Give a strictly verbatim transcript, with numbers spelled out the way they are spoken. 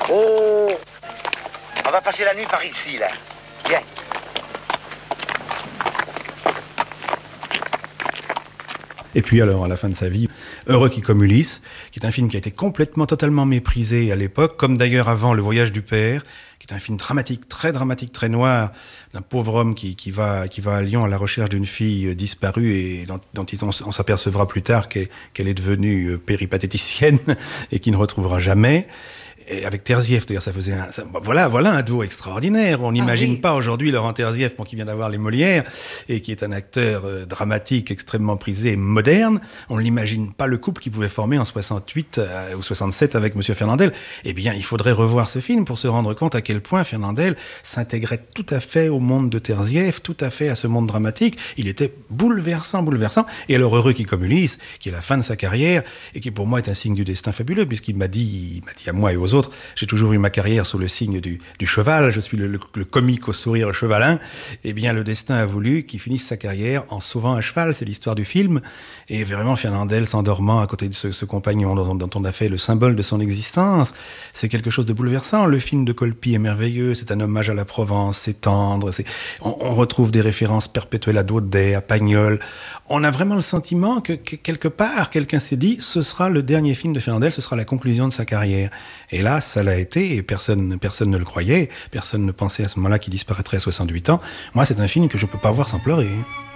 Oh, on va passer la nuit par ici, là. Viens. Et puis alors, à la fin de sa vie, Heureux qui comme Ulysse, qui est un film qui a été complètement, totalement méprisé à l'époque, comme d'ailleurs avant Le Voyage du Père, qui est un film dramatique, très dramatique, très noir, d'un pauvre homme qui, qui, va, qui va à Lyon à la recherche d'une fille disparue et dont, dont on, on s'apercevra plus tard qu'elle, qu'elle est devenue péripatéticienne et qu'il ne retrouvera jamais. Et avec Terzieff, d'ailleurs, ça faisait un, ça, voilà, voilà un duo extraordinaire. On n'imagine ah, oui. pas aujourd'hui Laurent Terzieff, bon, qui vient d'avoir les Molières et qui est un acteur euh, dramatique extrêmement prisé et moderne. On ne l'imagine pas le couple qu'il pouvait former en soixante-huit euh, ou soixante-sept avec Monsieur Fernandel. Eh bien, il faudrait revoir ce film pour se rendre compte à quel point Fernandel s'intégrait tout à fait au monde de Terzieff, tout à fait à ce monde dramatique. Il était bouleversant, bouleversant. Et alors Heureux qui comme Ulysse, qui est la fin de sa carrière et qui pour moi est un signe du destin fabuleux, puisqu'il m'a dit, il m'a dit à moi et aux autres, j'ai toujours eu ma carrière sous le signe du, du cheval, je suis le, le, le comique au sourire chevalin. Eh bien, le destin a voulu qu'il finisse sa carrière en sauvant un cheval, c'est l'histoire du film. Et vraiment, Fernandel s'endormant à côté de ce, ce compagnon dont, dont on a fait le symbole de son existence, c'est quelque chose de bouleversant. Le film de Colpi est merveilleux, c'est un hommage à la Provence, c'est tendre, c'est... On, on retrouve des références perpétuelles à Daudet, à Pagnol. On a vraiment le sentiment que, que quelque part, quelqu'un s'est dit, ce sera le dernier film de Fernandel, ce sera la conclusion de sa carrière. Et là, ça l'a été, et personne, personne ne le croyait, personne ne pensait à ce moment-là qu'il disparaîtrait à soixante-huit ans. Moi, c'est un film que je peux pas voir sans pleurer.